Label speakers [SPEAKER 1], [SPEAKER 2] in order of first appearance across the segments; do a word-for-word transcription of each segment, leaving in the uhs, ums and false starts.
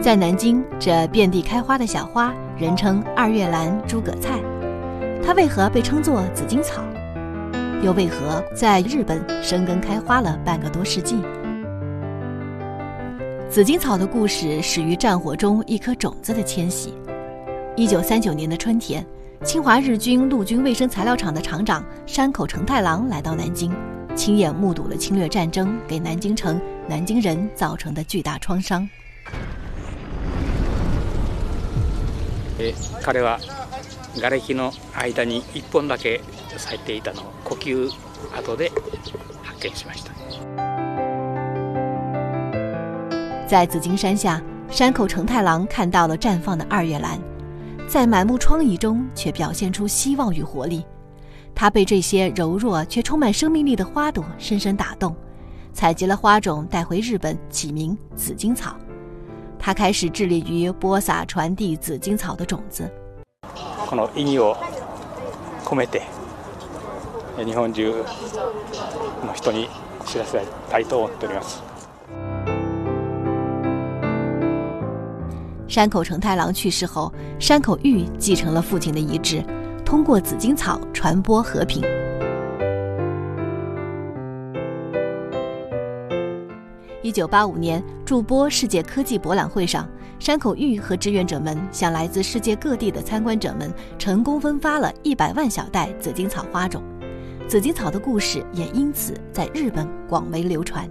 [SPEAKER 1] 在南京，这遍地开花的小花人称二月兰、诸葛菜，它为何被称作紫荆草？又为何在日本生根开花了半个多世纪？紫荆草的故事始于战火中一颗种子的迁徙。一九三九年的春天，侵华日军陆军卫生材料厂的厂长山口承太郎来到南京，亲眼目睹了侵略战争给南京城、南京人造成的巨大创伤。
[SPEAKER 2] 彼は瓦礫の間に一本だけ咲いていたのを呼吸跡で発見しました。
[SPEAKER 1] 在紫荆山下，山口承太郎看到了绽放的二月兰，在满目疮痍中却表现出希望与活力。他被这些柔弱却充满生命力的花朵深深打动，采集了花种带回日本，起名紫荆草。他开始致力于播撒传递紫荆草的种子。
[SPEAKER 2] この意義を込めて日本中の人に知らせたいと思っております。
[SPEAKER 1] 山口承太郎去世后，山口玉继承了父亲的遗志，通过紫荆草传播和平。一九八五年筑波世界科技博览会上，山口玉和志愿者们向来自世界各地的参观者们成功分发了一百万小袋紫荆草花种，紫荆草的故事也因此在日本广为流传。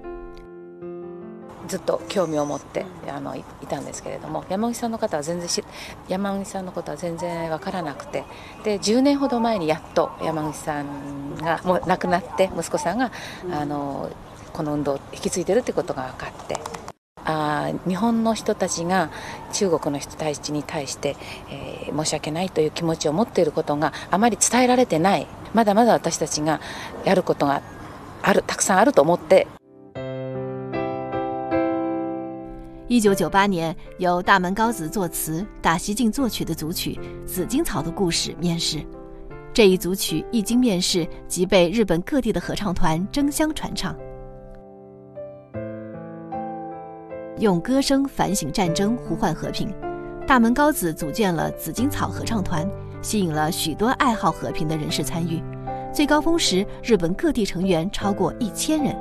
[SPEAKER 3] ずっと興味を持ってあのいたんですけれども、山口さんの方は全然し山口さんのことは全然分からなくて、でじゅうねんほど前にやっと山口さんがもう亡くなって息子さんがあのこの運動を引き継いでるってことが分かって、あ日本の人たちが中国の人たちに対して、えー、申し訳ないという気持ちを持っていることがあまり伝えられてない、まだまだ私たちがやることがある、たくさんあると思って。
[SPEAKER 1] 一九九八年，由大门高子作词、大西进作曲的组曲《紫荆草的故事》面世。这一组曲一经面世，即被日本各地的合唱团争相传唱。用歌声反省战争，呼唤和平。大门高子组建了紫荆草合唱团，吸引了许多爱好和平的人士参与。最高峰时，日本各地成员超过一千人。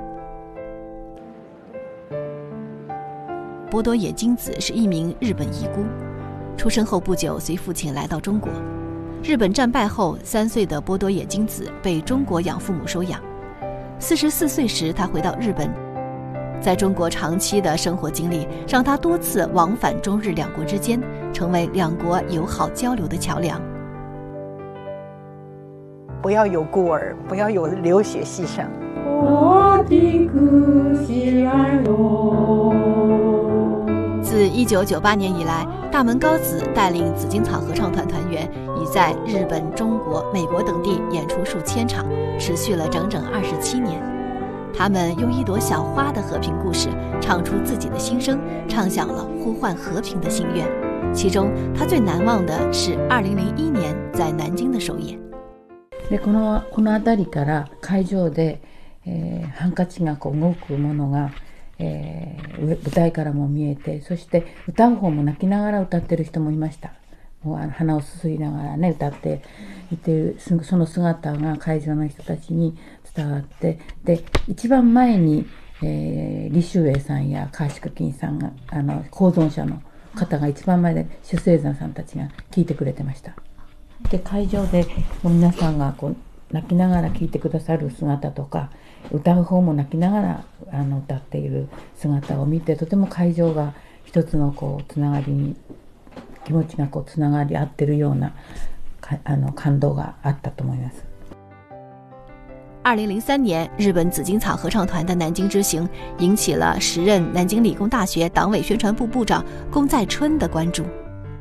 [SPEAKER 1] 波多野金子是一名日本遗孤，出生后不久随父亲来到中国。日本战败后，三岁的波多野金子被中国养父母收养。四十四岁时，他回到日本。在中国长期的生活经历，让他多次往返中日两国之间，成为两国友好交流的桥梁。
[SPEAKER 4] 不要有孤儿，不要有流血牺牲。
[SPEAKER 1] 自一九九八年以来，大门高子带领紫荆草合唱团团员已在日本、中国、美国等地演出数千场，持续了整整二十七年。他们用一朵小花的和平故事，唱出自己的心声，唱响了呼唤和平的心愿。其中，他最难忘的是二零零一年在南京的首演。
[SPEAKER 5] でこのこの辺りから会場で、えー、ハンカチがこう動くものが、えー、舞台からも見えて、そして歌う方も泣きながら歌ってる人もいました。もうあの鼻をすすりながらね歌っていて、その姿が会場の人たちに伝わって、で一番前に、えー、李秀英さんや川鹿金さんがあの構存者の方が一番前で主生山さんたちが聞いてくれてました。で会場でもう皆さんがこう泣きながら聞いてくださる姿とか、歌う方も泣きながらあの歌っている姿を見て、とても会場が一つのこうつながりに気持ちがこうつながり合ってるようなあの感動があったと思います。
[SPEAKER 1] 二零零三年，日本紫荆草合唱团的南京之行引起了时任南京理工大学党委宣传部部长龚在春的关注。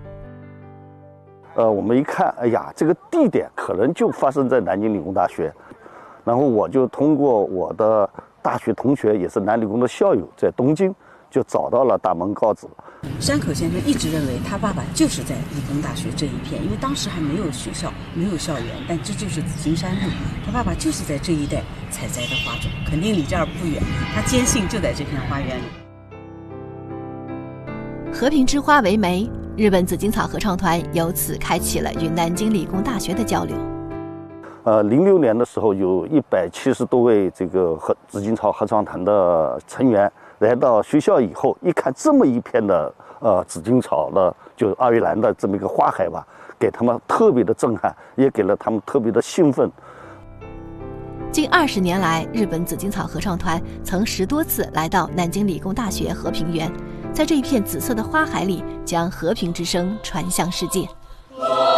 [SPEAKER 6] 呃，我们一看，哎呀，这个地点可能就发生在南京理工大学，然后我就通过我的大学同学，也是南理工的校友，在东京就找到了大门高子。
[SPEAKER 7] 山口先生一直认为他爸爸就是在理工大学这一片，因为当时还没有学校，没有校园，但这就是紫荆山路，他爸爸就是在这一带采摘的花种，肯定离这儿不远，他坚信就在这片花园里。
[SPEAKER 1] 和平之花为媒，日本紫荆草合唱团由此开启了与南京理工大学的交流。
[SPEAKER 6] 呃，零六年的时候，有一百七十多位这个和紫荆草合唱团的成员来到学校以后，一看这么一片的呃紫荆草的，就二月兰的这么一个花海吧，给他们特别的震撼，也给了他们特别的兴奋。
[SPEAKER 1] 近二十年来，日本紫荆草合唱团曾十多次来到南京理工大学和平园，在这一片紫色的花海里，将和平之声传向世界。